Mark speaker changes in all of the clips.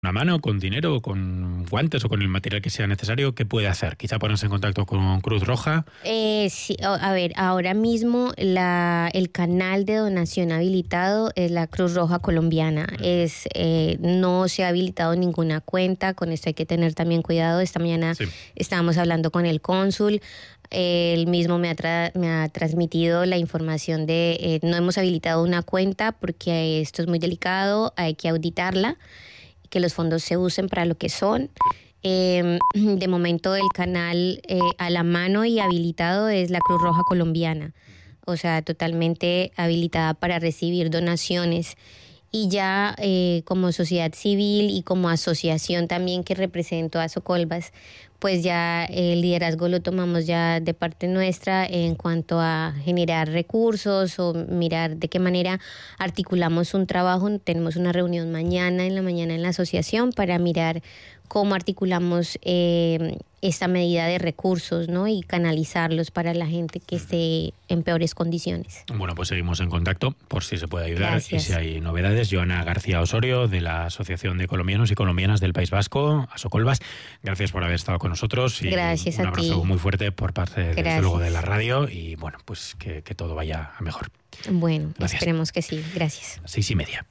Speaker 1: una mano, con dinero, con guantes o con el material que sea necesario, ¿qué puede hacer? Quizá ponerse en contacto con Cruz Roja.
Speaker 2: Sí, a ver, ahora mismo el canal de donación habilitado es la Cruz Roja Colombiana. No se ha habilitado ninguna cuenta, con esto hay que tener también cuidado. Esta mañana estábamos hablando con el cónsul. Él mismo me ha transmitido la información de no hemos habilitado una cuenta porque esto es muy delicado, hay que auditarla, que los fondos se usen para lo que son. De momento el canal a la mano y habilitado es la Cruz Roja Colombiana, o sea, totalmente habilitada para recibir donaciones. Y ya como sociedad civil y como asociación también que represento a Socolbas, pues ya el liderazgo lo tomamos ya de parte nuestra en cuanto a generar recursos o mirar de qué manera articulamos un trabajo. Tenemos una reunión mañana en la asociación para mirar cómo articulamos esta medida de recursos, ¿no? Y canalizarlos para la gente que esté en peores condiciones.
Speaker 1: Bueno, pues seguimos en contacto por si se puede ayudar.
Speaker 2: Gracias.
Speaker 1: Y si hay novedades. Joana García Osorio, de la Asociación de Colombianos y Colombianas del País Vasco, Asocolbas, gracias por haber estado con nosotros. Y
Speaker 2: gracias
Speaker 1: un
Speaker 2: a ti.
Speaker 1: abrazo muy fuerte por parte, desde luego, de la radio. Y bueno, pues que todo vaya a mejor.
Speaker 2: Bueno,
Speaker 1: gracias.
Speaker 2: Esperemos que sí. Gracias.
Speaker 1: 6:30.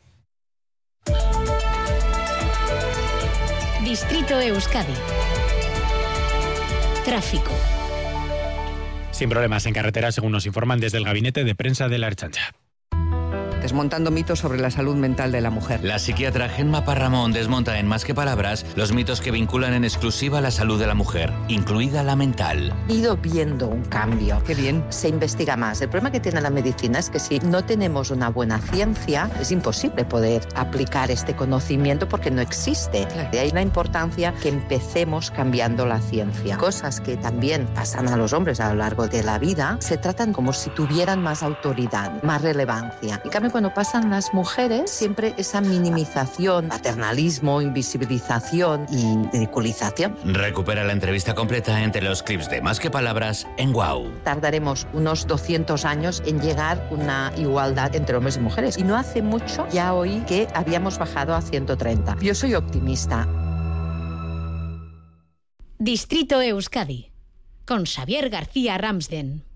Speaker 3: Distrito Euskadi. Tráfico.
Speaker 1: Sin problemas en carretera, según nos informan desde el Gabinete de Prensa de la Ertzaintza.
Speaker 4: Desmontando mitos sobre la salud mental de la mujer.
Speaker 5: La psiquiatra Gemma Parramón desmonta en Más que Palabras los mitos que vinculan en exclusiva la salud de la mujer, incluida la mental.
Speaker 6: He ido viendo un cambio.
Speaker 4: Qué bien.
Speaker 6: Se investiga más. El problema que tiene la medicina es que si no tenemos una buena ciencia, es imposible poder aplicar este conocimiento porque no existe.
Speaker 4: Claro.
Speaker 6: De ahí la importancia que empecemos cambiando la ciencia. Cosas que también pasan a los hombres a lo largo de la vida, se tratan como si tuvieran más autoridad, más relevancia. En cambio, cuando pasan las mujeres, siempre esa minimización, paternalismo, invisibilización y ridiculización.
Speaker 5: Recupera la entrevista completa entre los clips de Más que Palabras en WOW.
Speaker 6: Tardaremos unos 200 años en llegar a una igualdad entre hombres y mujeres. Y no hace mucho ya oí que habíamos bajado a 130. Yo soy optimista.
Speaker 3: Distrito Euskadi, con Xavier García Ramsden.